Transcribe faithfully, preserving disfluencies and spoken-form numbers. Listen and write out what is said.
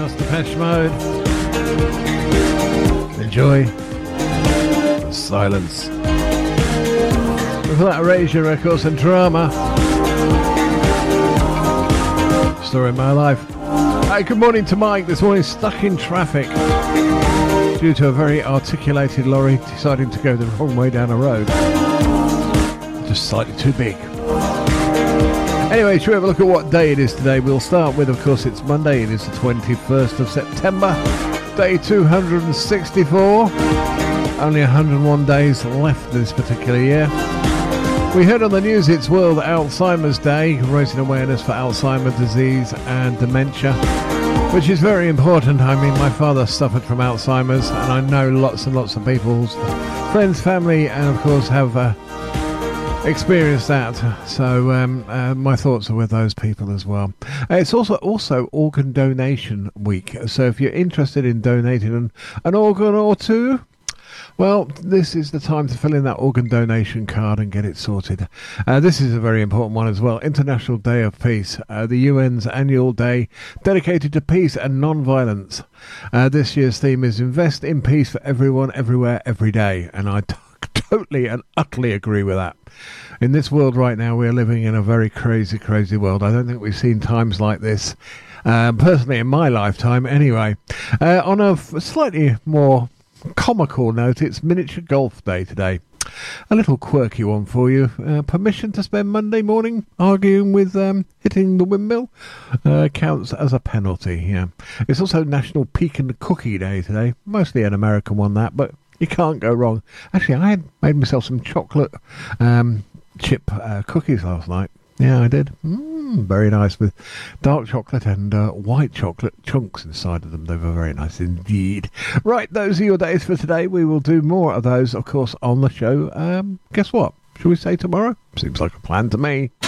That's Depeche Mode. Enjoy the silence. Before that, Erasure Records and Drama. Story of my life. Hi, good morning to Mike. This morning stuck in traffic due to a very articulated lorry deciding to go the wrong way down a road. Just slightly too big. Anyway, should we have a look at what day it is today? We'll start with, of course, it's Monday. It is the twenty-first of September, day two hundred sixty-four. Only one hundred one days left this particular year. We heard on the news it's World Alzheimer's Day, raising awareness for Alzheimer's disease and dementia, which is very important. I mean, my father suffered from Alzheimer's, and I know lots and lots of people's friends, family, and of course have uh, experienced that. So um, uh, my thoughts are with those people as well. Uh, it's also also organ donation week. So if you're interested in donating an, an organ or two, well, this is the time to fill in that organ donation card and get it sorted. Uh, this is a very important one as well. International Day of Peace, uh, the U N's annual day dedicated to peace and non-violence. Uh, this year's theme is Invest in Peace for Everyone, Everywhere, Every Day. And I t- totally and utterly agree with that. In this world right now, we're living in a very crazy, crazy world. I don't think we've seen times like this, uh, personally in my lifetime anyway. Uh, on a f- slightly more comical note, it's Miniature Golf Day today. A little quirky one for you. Uh, permission to spend Monday morning arguing with um, hitting the windmill uh, counts as a penalty. Yeah, it's also National Pecan Cookie Day today. Mostly an American one, that, but you can't go wrong. Actually, I had made myself some chocolate um, chip uh, cookies last night. Yeah, I did. Mm, very nice, with dark chocolate and uh, white chocolate chunks inside of them. They were very nice indeed. Right, those are your days for today. We will do more of those, of course, on the show. Um, guess what? Shall we say tomorrow? Seems like a plan to me.